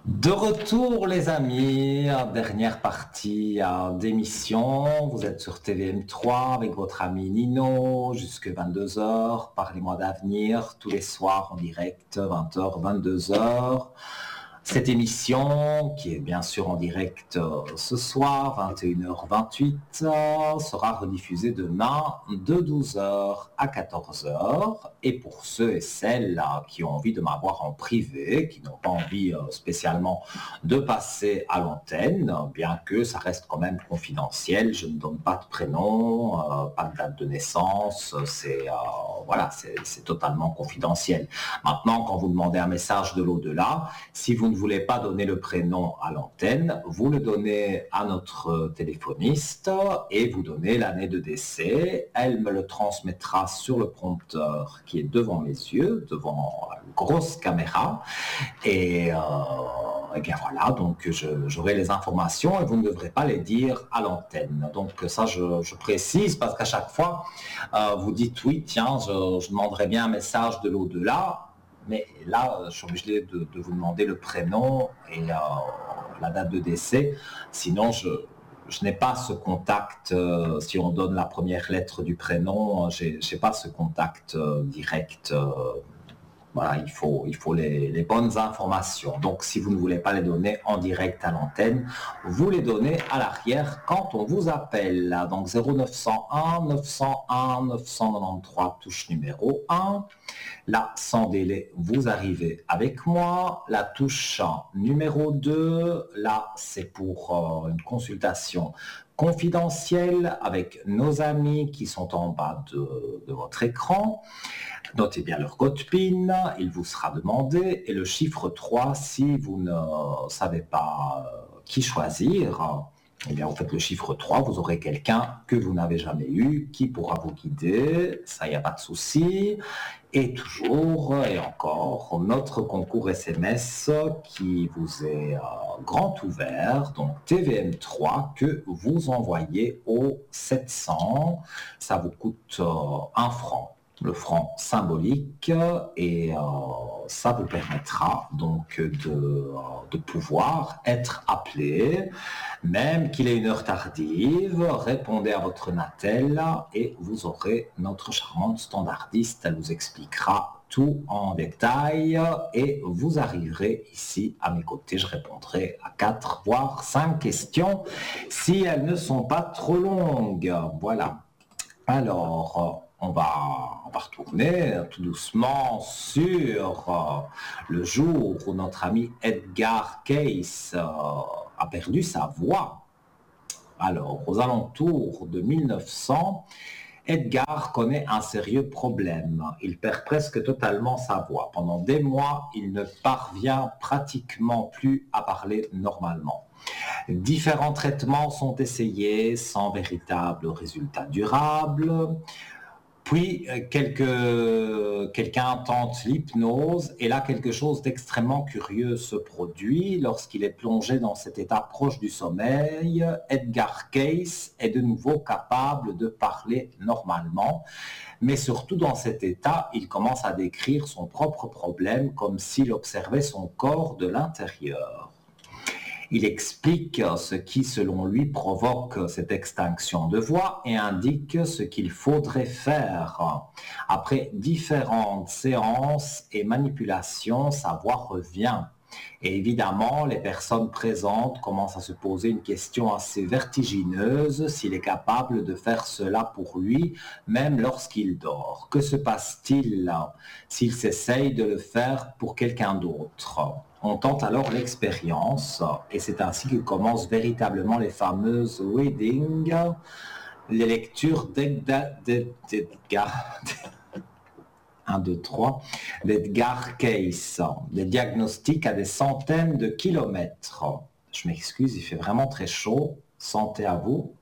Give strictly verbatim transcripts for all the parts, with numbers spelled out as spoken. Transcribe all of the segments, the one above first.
De retour les amis, dernière partie euh, d'émission, vous êtes sur T V M trois avec votre ami Nino, jusque vingt-deux heures, parlez-moi d'avenir, tous les soirs en direct, vingt heures, vingt-deux heures. Cette émission, qui est bien sûr en direct euh, ce soir, vingt et une heures vingt-huit, euh, sera rediffusée demain de douze heures à quatorze heures. Et pour ceux et celles là, qui ont envie de m'avoir en privé, qui n'ont pas envie euh, spécialement de passer à l'antenne, bien que ça reste quand même confidentiel, je ne donne pas de prénom, euh, pas de date de naissance, c'est euh, voilà, c'est, c'est totalement confidentiel. Maintenant, quand vous demandez un message de l'au-delà, si vous ne voulez pas donner le prénom à l'antenne, vous le donnez à notre téléphoniste et vous donnez l'année de décès. Elle me le transmettra sur le prompteur qui est devant mes yeux, devant une grosse caméra. Et, euh, et bien voilà, donc je, j'aurai les informations et vous ne devrez pas les dire à l'antenne. Donc ça, je, je précise parce qu'à chaque fois, euh, vous dites oui, tiens, je, je demanderai bien un message de l'au-delà. Mais là, je suis obligé de, de vous demander le prénom et euh, la date de décès. Sinon, je, je n'ai pas ce contact. Euh, si on donne la première lettre du prénom, je n'ai pas ce contact euh, direct. Euh, voilà, il faut, il faut les, les bonnes informations. Donc, si vous ne voulez pas les donner en direct à l'antenne, vous les donnez à l'arrière quand on vous appelle. Donc, zéro neuf cent un neuf cent un neuf cent quatre-vingt-treize, touche numéro un. Là, sans délai, vous arrivez avec moi. La touche numéro deux, là, c'est pour euh, une consultation confidentielle avec nos amis qui sont en bas de, de votre écran. Notez bien leur code PIN, il vous sera demandé. Et le chiffre trois, si vous ne savez pas qui choisir, eh bien, vous faites le chiffre trois, vous aurez quelqu'un que vous n'avez jamais eu qui pourra vous guider, ça, il n'y a pas de souci. Et toujours et encore, notre concours S M S qui vous est euh, grand ouvert, donc T V M trois, que vous envoyez au sept cents. Ça vous coûte euh, un franc, le franc symbolique, et euh, ça vous permettra donc de, euh, de pouvoir être appelé, même qu'il est une heure tardive, répondez à votre Natel et vous aurez notre charmante standardiste, elle vous expliquera tout en détail et vous arriverez ici à mes côtés, je répondrai à quatre voire cinq questions si elles ne sont pas trop longues. Voilà. Alors, on va, on va retourner tout doucement sur euh, le jour où notre ami Edgar Cayce euh, a perdu sa voix. Alors, aux alentours de mille neuf cents, Edgar connaît un sérieux problème. Il perd presque totalement sa voix. Pendant des mois, il ne parvient pratiquement plus à parler normalement. Différents traitements sont essayés sans véritable résultat durable. Puis, quelque, quelqu'un tente l'hypnose et là, quelque chose d'extrêmement curieux se produit. Lorsqu'il est plongé dans cet état proche du sommeil, Edgar Cayce est de nouveau capable de parler normalement. Mais surtout dans cet état, il commence à décrire son propre problème comme s'il observait son corps de l'intérieur. Il explique ce qui, selon lui, provoque cette extinction de voix et indique ce qu'il faudrait faire. Après différentes séances et manipulations, sa voix revient. Et évidemment, les personnes présentes commencent à se poser une question assez vertigineuse s'il est capable de faire cela pour lui, même lorsqu'il dort. Que se passe-t-il s'il s'essaye de le faire pour quelqu'un d'autre ? On tente alors l'expérience et c'est ainsi que commencent véritablement les fameuses readings, les lectures d'Edgar, un, deux, trois, d'Edgar Cayce, des diagnostics à des centaines de kilomètres. Je m'excuse, il fait vraiment très chaud. Santé à vous.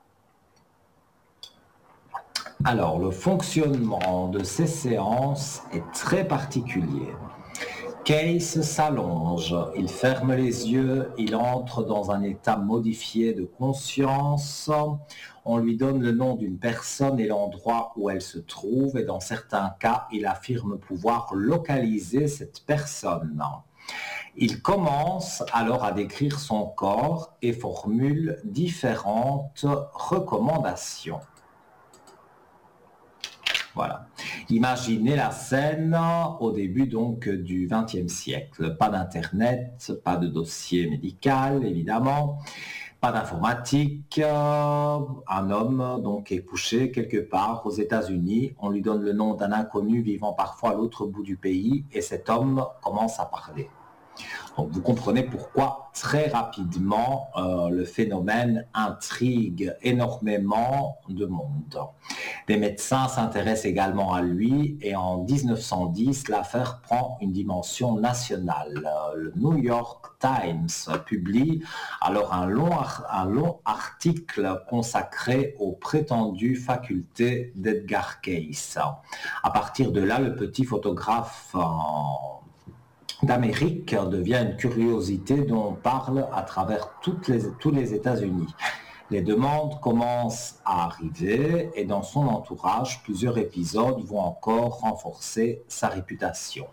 Alors, le fonctionnement de ces séances est très particulier. Cayce s'allonge, il ferme les yeux, il entre dans un état modifié de conscience. On lui donne le nom d'une personne et l'endroit où elle se trouve et dans certains cas, il affirme pouvoir localiser cette personne. Il commence alors à décrire son corps et formule différentes recommandations. Voilà. Imaginez la scène au début donc du vingtième siècle. Pas d'internet, pas de dossier médical évidemment, pas d'informatique. Un homme donc est couché quelque part aux États-Unis. On lui donne le nom d'un inconnu vivant parfois à l'autre bout du pays et cet homme commence à parler. Donc vous comprenez pourquoi très rapidement euh, le phénomène intrigue énormément de monde. Des médecins s'intéressent également à lui et en dix-neuf cent dix, l'affaire prend une dimension nationale. Le New York Times publie alors un long, un long article consacré aux prétendues facultés d'Edgar Cayce. À partir de là, le petit photographe en d'Amérique devient une curiosité dont on parle à travers toutes les, tous les États-Unis. Les demandes commencent à arriver et dans son entourage, plusieurs épisodes vont encore renforcer sa réputation.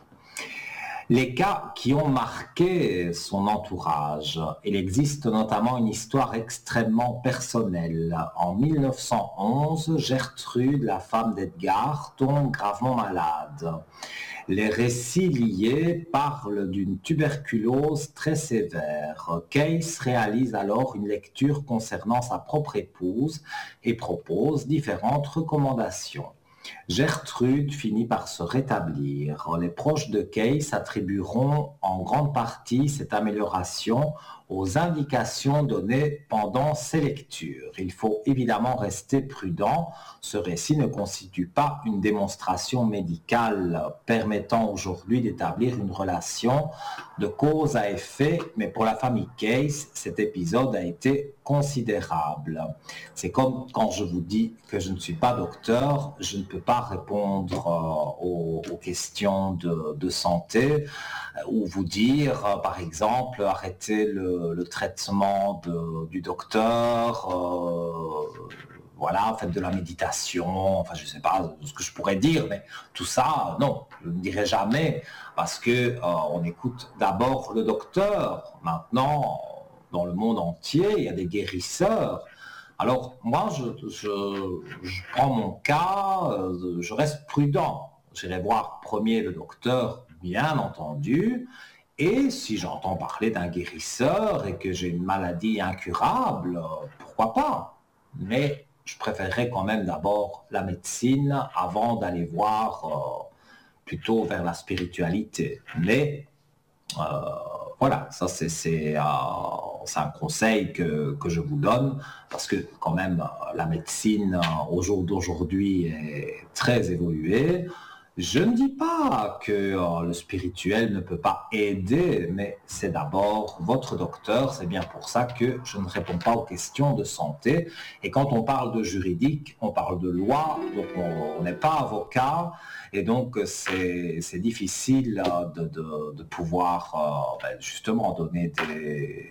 Les cas qui ont marqué son entourage, il existe notamment une histoire extrêmement personnelle. En mille neuf cent onze, Gertrude, la femme d'Edgar, tombe gravement malade. Les récits liés parlent d'une tuberculose très sévère. Cayce réalise alors une lecture concernant sa propre épouse et propose différentes recommandations. Gertrude finit par se rétablir. Les proches de Cayce attribueront en grande partie cette amélioration aux indications données pendant ces lectures. Il faut évidemment rester prudent. Ce récit ne constitue pas une démonstration médicale permettant aujourd'hui d'établir une relation de cause à effet, mais pour la famille Cayce, cet épisode a été considérable. C'est comme quand je vous dis que je ne suis pas docteur, je ne peux pas répondre euh, aux, aux questions de, de santé euh, ou vous dire, euh, par exemple, arrêtez le, le traitement de, du docteur, euh, voilà, faites de la méditation, enfin je ne sais pas ce que je pourrais dire, mais tout ça, non, je ne dirai jamais, parce que euh, on écoute d'abord le docteur. Maintenant, dans le monde entier, il y a des guérisseurs. Alors moi, je, je, je prends mon cas, euh, je reste prudent. J'irai voir premier le docteur, bien entendu, et si j'entends parler d'un guérisseur et que j'ai une maladie incurable, euh, pourquoi pas? Mais je préférerais quand même d'abord la médecine avant d'aller voir euh, plutôt vers la spiritualité. Mais euh, voilà, ça c'est, c'est, euh, c'est un conseil que, que je vous donne parce que quand même la médecine euh, au jour d'aujourd'hui est très évoluée. Je ne dis pas que euh, le spirituel ne peut pas aider, mais c'est d'abord votre docteur. C'est bien pour ça que je ne réponds pas aux questions de santé. Et quand on parle de juridique, on parle de loi, donc on n'est pas avocat. Et donc c'est, c'est difficile de, de, de pouvoir euh, ben, justement donner des,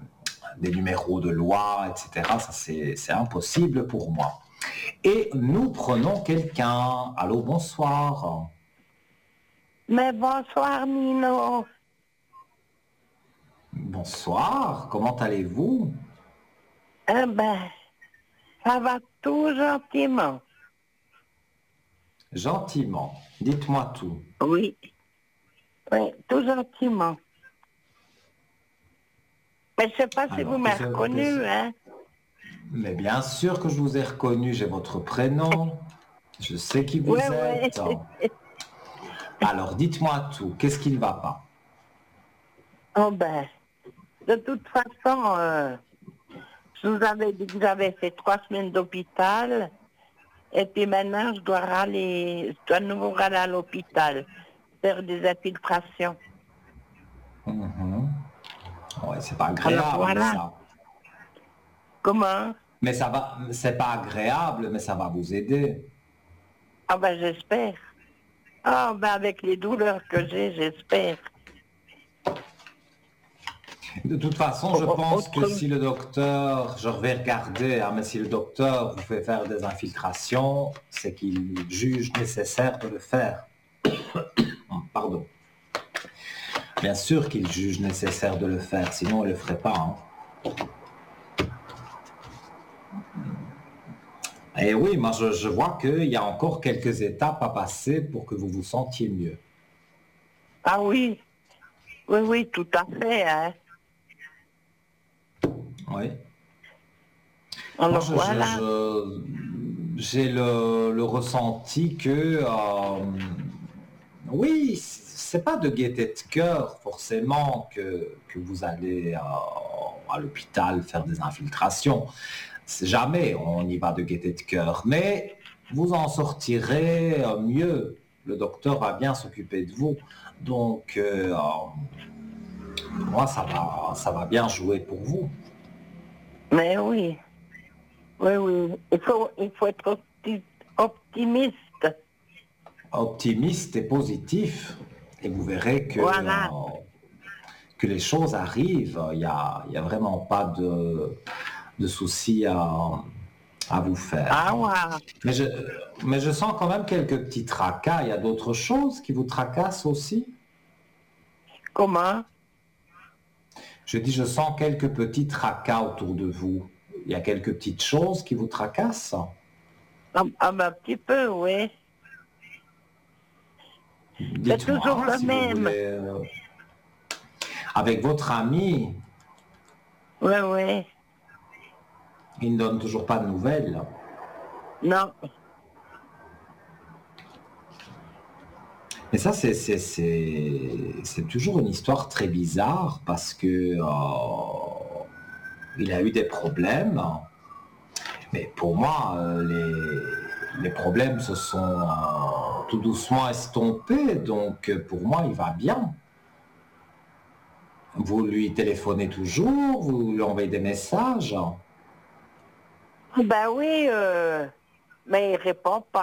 des numéros de loi, et cetera. Ça c'est, c'est impossible pour moi. Et nous prenons quelqu'un. Allô, bonsoir. Mais bonsoir, Nino. Bonsoir, comment allez-vous? Eh ben, ça va tout gentiment. Gentiment, dites-moi tout. Oui, oui, tout gentiment. Mais je ne sais pas si Alors, vous m'avez reconnu, hein? Mais bien sûr que je vous ai reconnu, j'ai votre prénom, je sais qui vous Ouais, êtes. ouais. Alors, dites-moi tout, qu'est-ce qui ne va pas? Oh ben, de toute façon, euh, je vous avais dit que j'avais fait trois semaines d'hôpital, et puis maintenant, je dois aller, je dois de nouveau aller à l'hôpital, faire des infiltrations. Mm-hmm. Ouais, c'est pas agréable, Alors voilà. ça. Comment? Mais ça va, c'est pas agréable, mais ça va vous aider. Ah ben, j'espère. Ah ben, avec les douleurs que j'ai, j'espère. De toute façon, je pense que si le docteur, je vais regarder, hein, mais si le docteur vous fait faire des infiltrations, c'est qu'il juge nécessaire de le faire. Pardon. Bien sûr qu'il juge nécessaire de le faire, sinon il ne le ferait pas. Hein. Et oui, moi je, je vois qu'il y a encore quelques étapes à passer pour que vous vous sentiez mieux. Ah oui, oui, oui, tout à fait. Hein. Oui. Moi, Alors je, je- voilà. je- j'ai le, le ressenti que, euh, oui, c'est pas de gaieté de cœur forcément que, que vous allez euh, à l'hôpital faire des infiltrations. C'est jamais on y va de gaieté de cœur, mais vous en sortirez euh, mieux. Le docteur va bien s'occuper de vous. Donc, euh, moi, ça va, ça va bien jouer pour vous. Mais oui, oui, oui. Il faut, il faut être opti- optimiste. Optimiste et positif. Et vous verrez que, euh, Voilà. que les choses arrivent. Il n'y a, il y a vraiment pas de, de soucis à, à vous faire. Ah ouais. Mais je, mais je sens quand même quelques petits tracas. Il y a d'autres choses qui vous tracassent aussi. Comment? Je dis, je sens quelques petits tracas autour de vous. Il y a quelques petites choses qui vous tracassent. Ah, ah ben, un petit peu, oui. C'est toujours Dites-moi le si vous même. voulez. euh, Avec votre ami, Oui, oui. il ne donne toujours pas de nouvelles. Non. Mais ça, c'est, c'est, c'est, c'est toujours une histoire très bizarre parce que euh, il a eu des problèmes. Mais pour moi, euh, les, les problèmes se sont euh, tout doucement estompés. Donc euh, pour moi, il va bien. Vous lui téléphonez toujours, vous lui envoyez des messages. Ben oui, euh, mais il répond pas.